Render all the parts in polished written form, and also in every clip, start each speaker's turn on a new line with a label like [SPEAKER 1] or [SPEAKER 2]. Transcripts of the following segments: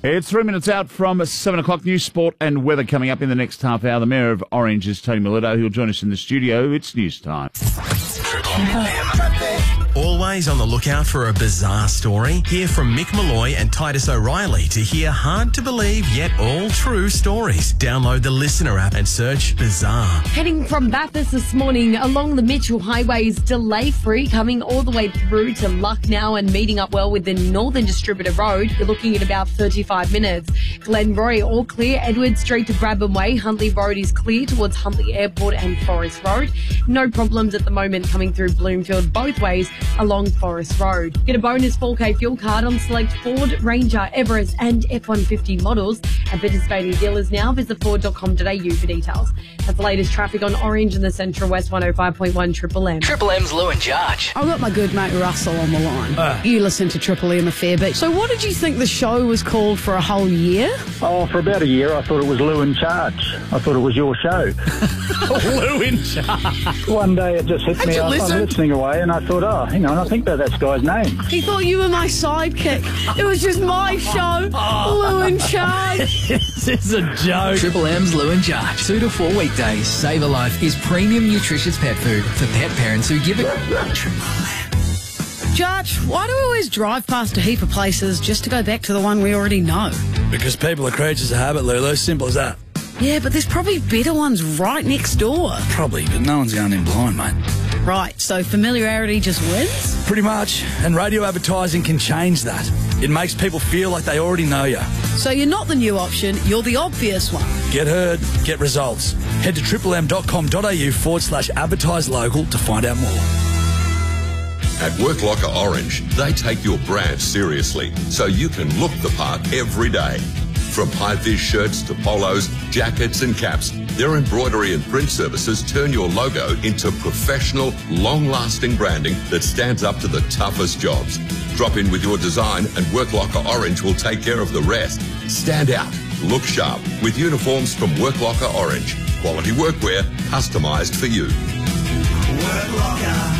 [SPEAKER 1] It's 3 minutes out from 7 o'clock. News, sport and weather coming up in the next half hour. The Mayor of Orange is Tony Milletto. He'll join us in the studio. It's news time.
[SPEAKER 2] Always on the lookout for a bizarre story? Hear from Mick Malloy and Titus O'Reilly to hear hard-to-believe yet all-true stories. Download the Listener app and search Bizarre.
[SPEAKER 3] Heading from Bathurst this morning along the Mitchell Highway is delay-free, coming all the way through to Lucknow and meeting up well with the Northern Distributor Road. You're looking at about 35 minutes. Glenroy, all clear. Edward Street to Brabham Way. Huntley Road is clear towards Huntley Airport and Forest Road. No problems at the moment coming through Bloomfield both ways along Forest Road. Get a bonus 4K fuel card on select Ford, Ranger, Everest and F-150 models at participating dealers now. Visit Ford.com.au for details. That's the latest traffic on Orange and the Central West 105.1 Triple M.
[SPEAKER 4] Triple M's Lou and Jarge.
[SPEAKER 5] I've got my good mate Russell on the line. You listen to Triple M a fair bit. So what did you think the show was called for a whole year?
[SPEAKER 6] Oh, for about a year I thought it was Lou in Charge. I thought it was your show.
[SPEAKER 1] Lou in charge.
[SPEAKER 6] One day it just hit me. I was listening away and I thought, hang on, I think about that guy's name.
[SPEAKER 5] He thought you were my sidekick. It was just my show. Lou in Charge.
[SPEAKER 1] This is a joke.
[SPEAKER 4] Triple M's Lou and Jarge. 2 to 4 weekdays. Save a Life is premium nutritious pet food for pet parents who give it. Triple M.
[SPEAKER 5] Judge, why do we always drive past a heap of places just to go back to the one we already know?
[SPEAKER 7] Because people are creatures of habit, Lulu. Simple as that.
[SPEAKER 5] Yeah, but there's probably better ones right next door.
[SPEAKER 7] Probably, but no one's going in blind, mate.
[SPEAKER 5] Right, so familiarity just wins?
[SPEAKER 7] Pretty much. And radio advertising can change that. It makes people feel like they already know you.
[SPEAKER 5] So you're not the new option, you're the obvious one.
[SPEAKER 7] Get heard, get results. Head to triplem.com.au/advertise local to find out more.
[SPEAKER 8] At Work Locker Orange, they take your brand seriously, so you can look the part every day. From high-vis shirts to polos, jackets and caps, their embroidery and print services turn your logo into professional, long-lasting branding that stands up to the toughest jobs. Drop in with your design and Work Locker Orange will take care of the rest. Stand out, look sharp with uniforms from Work Locker Orange. Quality workwear customised for you.
[SPEAKER 9] Work Locker.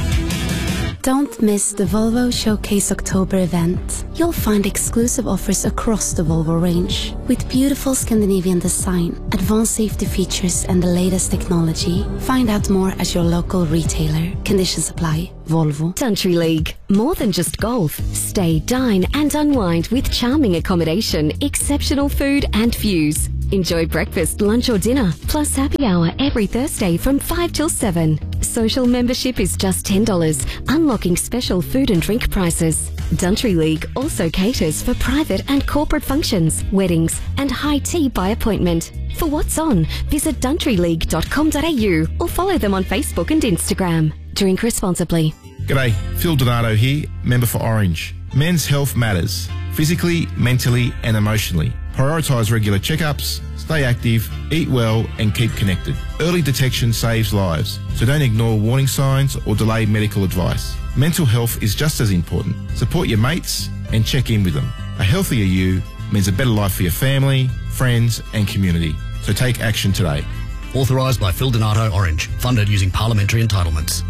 [SPEAKER 10] Don't miss the Volvo Showcase October event. You'll find exclusive offers across the Volvo range. With beautiful Scandinavian design, advanced safety features and the latest technology. Find out more at your local retailer. Conditions apply. Volvo.
[SPEAKER 11] Country League. More than just golf. Stay, dine and unwind with charming accommodation, exceptional food and views. Enjoy breakfast, lunch or dinner, plus happy hour every Thursday from 5 till 7. Social membership is just $10, unlocking special food and drink prices. Country League also caters for private and corporate functions, weddings and high tea by appointment. For what's on, visit countryleague.com.au or follow them on Facebook and Instagram. Drink responsibly.
[SPEAKER 12] G'day, Phil Donato here, member for Orange. Men's health matters, physically, mentally and emotionally. Prioritise regular checkups, stay active, eat well and keep connected. Early detection saves lives, so don't ignore warning signs or delay medical advice. Mental health is just as important. Support your mates and check in with them. A healthier you means a better life for your family, friends and community. So take action today.
[SPEAKER 13] Authorised by Phil Donato Orange. Funded using parliamentary entitlements.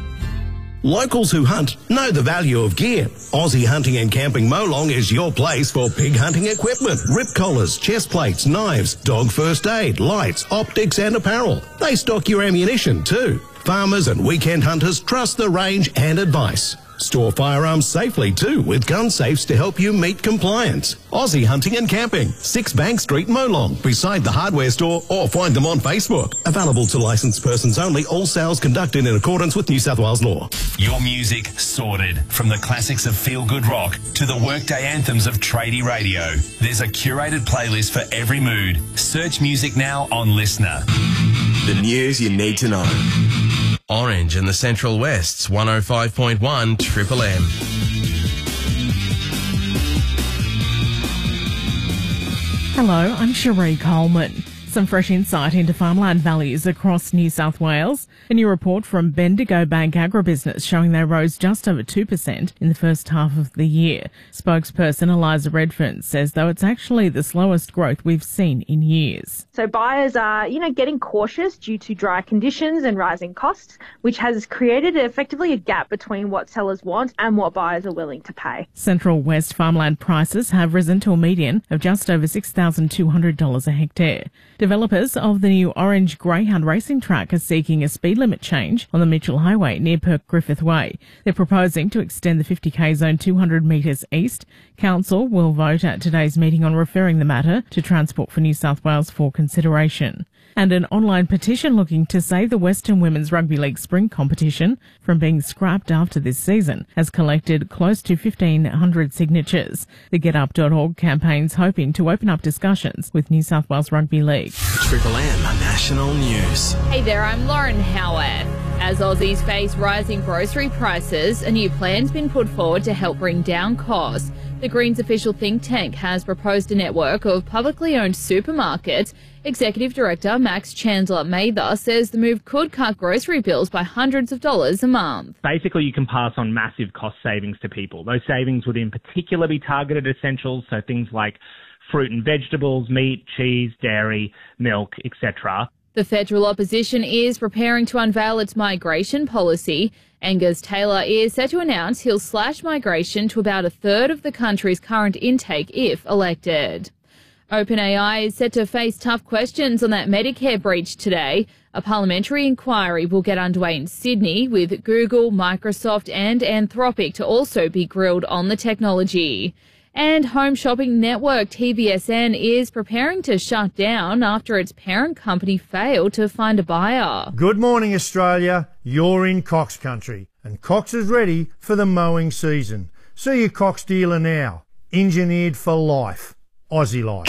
[SPEAKER 14] Locals who hunt know the value of gear. Aussie Hunting and Camping Molong is your place for pig hunting equipment, rip collars, chest plates, knives, dog first aid, lights, optics and apparel. They stock your ammunition too. Farmers and weekend hunters trust the range and advice. Store firearms safely too with gun safes to help you meet compliance. Aussie Hunting and Camping, 6 Bank Street, Molong, beside the hardware store, or find them on Facebook. Available to licensed persons only, all sales conducted in accordance with New South Wales law.
[SPEAKER 2] Your music sorted. From the classics of feel-good rock to the workday anthems of tradie radio. There's a curated playlist for every mood. Search music now on Listener.
[SPEAKER 15] The news you need to know.
[SPEAKER 2] Orange and the Central West's 105.1 Triple M.
[SPEAKER 16] Hello, I'm Cherie Coleman. Some fresh insight into farmland values across New South Wales. A new report from Bendigo Bank Agribusiness showing they rose just over 2% in the first half of the year. Spokesperson Eliza Redfern says, though, it's actually the slowest growth we've seen in years.
[SPEAKER 17] So buyers are, getting cautious due to dry conditions and rising costs, which has created effectively a gap between what sellers want and what buyers are willing to pay.
[SPEAKER 16] Central West farmland prices have risen to a median of just over $6,200 a hectare. Developers of the new Orange Greyhound racing track are seeking a speed limit change on the Mitchell Highway near Perk Griffith Way. They're proposing to extend the 50k zone 200 metres east. Council will vote at today's meeting on referring the matter to Transport for New South Wales for consideration. And an online petition looking to save the Western Women's Rugby League spring competition from being scrapped after this season has collected close to 1,500 signatures. The GetUp.org campaign's hoping to open up discussions with New South Wales Rugby League.
[SPEAKER 2] Triple M National News.
[SPEAKER 18] Hey there, I'm Lauren Howard. As Aussies face rising grocery prices, a new plan's been put forward to help bring down costs. The Greens official think tank has proposed a network of publicly owned supermarkets. Executive Director Max Chandler Mather says the move could cut grocery bills by hundreds of dollars a month.
[SPEAKER 19] Basically, you can pass on massive cost savings to people. Those savings would in particular be targeted essentials, so things like fruit and vegetables, meat, cheese, dairy, milk, etc.
[SPEAKER 18] The federal opposition is preparing to unveil its migration policy. Angus Taylor is set to announce he'll slash migration to about a third of the country's current intake if elected. OpenAI is set to face tough questions on that Medicare breach today. A parliamentary inquiry will get underway in Sydney, with Google, Microsoft and Anthropic to also be grilled on the technology. And home shopping network TVSN is preparing to shut down after its parent company failed to find a buyer.
[SPEAKER 20] Good morning, Australia. You're in Cox country, and Cox is ready for the mowing season. See your Cox dealer now. Engineered for life. Aussie life.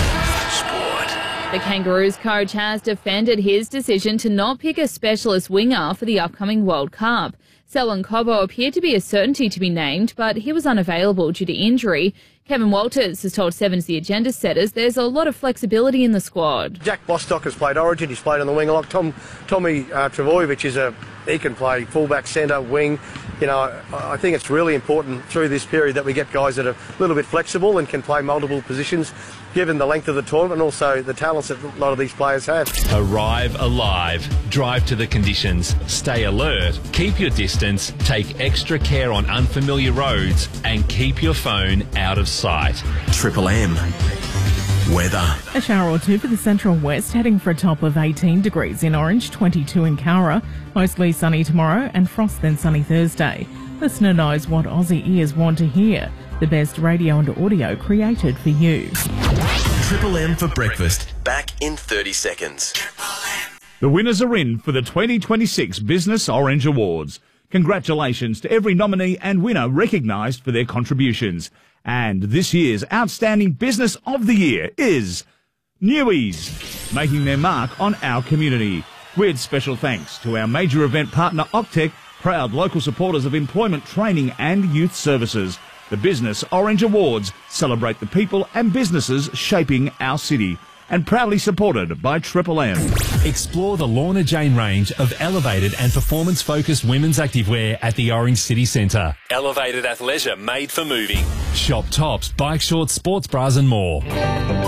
[SPEAKER 18] The Kangaroos coach has defended his decision to not pick a specialist winger for the upcoming World Cup. Selwyn Cobbo appeared to be a certainty to be named, but he was unavailable due to injury. Kevin Walters has told Sevens The Agenda setters there's a lot of flexibility in the squad.
[SPEAKER 21] Jack Bostock has played Origin, he's played on the wing a lot. Tommy Travojevic he can play fullback, centre, wing. I think it's really important through this period that we get guys that are a little bit flexible and can play multiple positions, given the length of the tournament and also the talents that a lot of these players have.
[SPEAKER 22] Arrive alive, drive to the conditions, stay alert, keep your distance, take extra care on unfamiliar roads and keep your phone out of sight.
[SPEAKER 2] Triple M. Weather.
[SPEAKER 16] A shower or two for the Central West, heading for a top of 18 degrees in Orange, 22 in Cowra. Mostly sunny tomorrow and frost then sunny Thursday. Listener knows what Aussie ears want to hear. The best radio and audio created for you.
[SPEAKER 2] Triple M for breakfast. Back in 30 seconds.
[SPEAKER 1] The winners are in for the 2026 Business Orange Awards. Congratulations to every nominee and winner recognised for their contributions. And this year's Outstanding Business of the Year is Newies, making their mark on our community. With special thanks to our major event partner Octec, proud local supporters of employment training and youth services. The Business Orange Awards celebrate the people and businesses shaping our city, and proudly supported by Triple M.
[SPEAKER 23] Explore the Lorna Jane range of elevated and performance-focused women's activewear at the Orange City Centre.
[SPEAKER 22] Elevated athleisure made for moving.
[SPEAKER 23] Shop tops, bike shorts, sports bras and more.